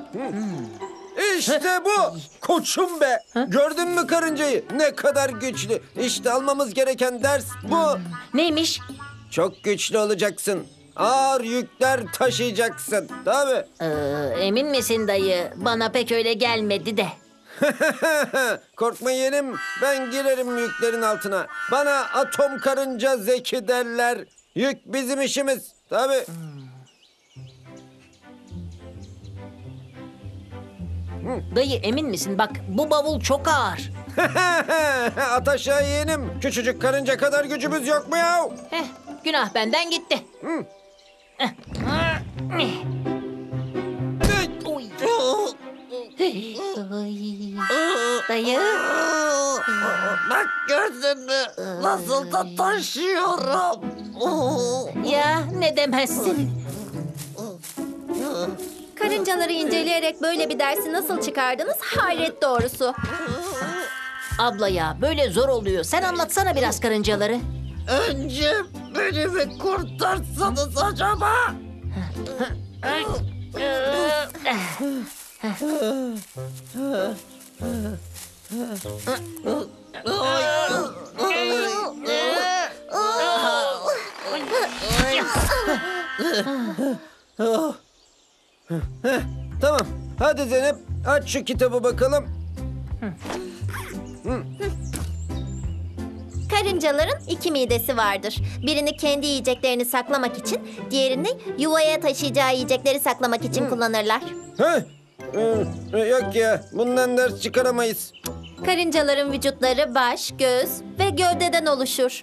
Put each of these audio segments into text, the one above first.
İşte bu. Koçum be. Gördün mü karıncayı? Ne kadar güçlü. İşte almamız gereken ders bu. Neymiş? Çok güçlü olacaksın. Ağır yükler taşıyacaksın. Tabii. Emin misin dayı? Bana pek öyle gelmedi de. Korkma yeğenim. Ben girerim yüklerin altına. Bana atom karınca zeki derler. Yük bizim işimiz. Tabii. Dayı emin misin? Bak bu bavul çok ağır. At aşağı yeğenim. Küçücük karınca kadar gücümüz yok mu ya? Günah benden gitti. Oy. Dayı. Bak gördün mü? Nasıl da taşıyorum. Ya ne demezsin. Karıncaları inceleyerek böyle bir dersi nasıl çıkardınız? Hayret doğrusu. Abla ya böyle zor oluyor. Sen anlatsana biraz karıncaları. Önce beni mi kurtarsanız acaba? Tamam. Hadi Zeynep aç şu kitabı bakalım. Karıncaların iki midesi vardır. Birini kendi yiyeceklerini saklamak için, diğerini yuvaya taşıyacağı yiyecekleri saklamak için kullanırlar. Heh. Yok ya bundan ders çıkaramayız. Karıncaların vücutları baş, göz ve gövdeden oluşur.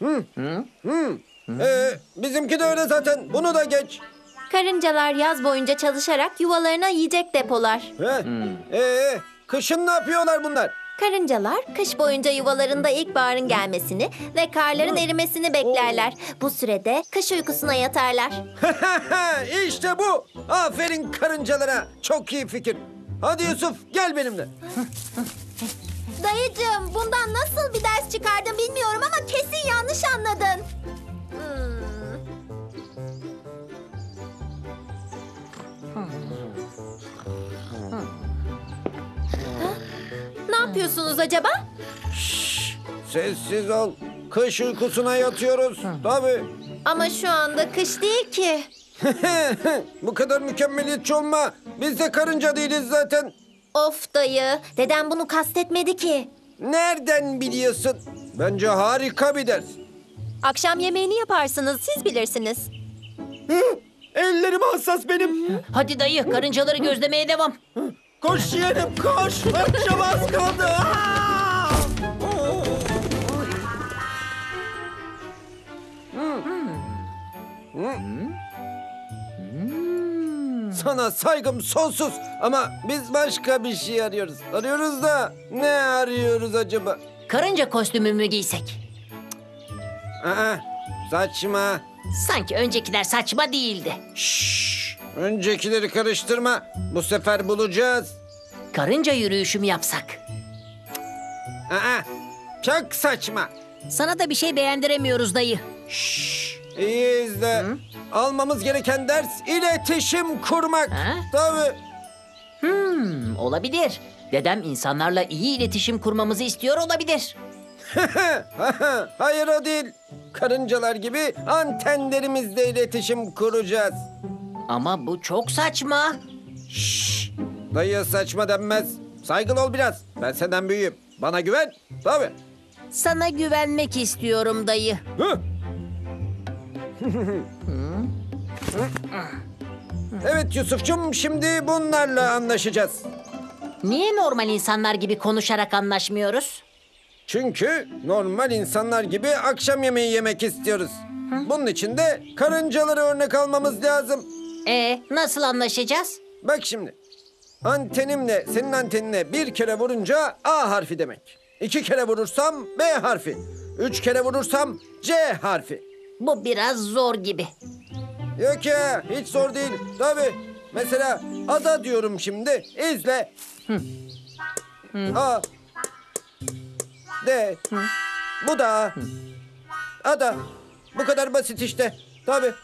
Bizimki de öyle zaten. Bunu da geç. Karıncalar yaz boyunca çalışarak yuvalarına yiyecek depolar. Kışın ne yapıyorlar bunlar? Karıncalar kış boyunca yuvalarında ilkbaharın gelmesini ve karların erimesini beklerler. Bu sürede kış uykusuna yatarlar. İşte bu. Aferin karıncalara. Çok iyi fikir. Hadi Yusuf gel benimle. Dayıcığım, bundan nasıl bir ders çıkardın bilmiyorum ama kesin yanlış anladın. Ne yapıyorsunuz acaba? Sessiz ol. Kış uykusuna yatıyoruz. Tabii. Ama şu anda kış değil ki. Bu kadar mükemmeliyetçi olma. Biz de karınca değiliz zaten. Of dayı, dedem bunu kastetmedi ki. Nereden biliyorsun? Bence harika bir ders. Akşam yemeğini yaparsınız, siz bilirsiniz. Ellerim hassas benim. Hadi dayı karıncaları gözlemeye devam. Koş yeğenim koş. Akşam az kaldı. Sana saygım sonsuz ama biz başka bir şey arıyoruz. Arıyoruz da ne arıyoruz acaba? Karınca kostümü mü giysek? Aa, saçma. Sanki öncekiler saçma değildi. Şşş, öncekileri karıştırma. Bu sefer bulacağız. Karınca yürüyüşü mü yapsak? Aa, çok saçma. Sana da bir şey beğendiremiyoruz dayı. Şşş, iyi izle. Almamız gereken ders iletişim kurmak. Ha? Tabii. Olabilir. Dedem insanlarla iyi iletişim kurmamızı istiyor olabilir. Hayır o değil. Karıncalar gibi antenlerimizle iletişim kuracağız. Ama bu çok saçma. Dayı saçma denmez. Saygılı ol biraz. Ben senden büyüğüm. Bana güven. Tabii. Sana güvenmek istiyorum dayı. Hı? Evet Yusuf'cum şimdi bunlarla anlaşacağız. Niye normal insanlar gibi konuşarak anlaşmıyoruz? Çünkü normal insanlar gibi akşam yemeği yemek istiyoruz. Bunun için de karıncaları örnek almamız lazım. Nasıl anlaşacağız? Bak şimdi. Antenimle senin antenine bir kere vurunca A harfi demek. 2 kere vurursam B harfi. 3 kere vurursam C harfi. Bu biraz zor gibi. Yok ya hiç zor değil. Tabii. Mesela ada diyorum şimdi. İzle. A. D. Bu da. Ada. Bu kadar basit işte. Tabii.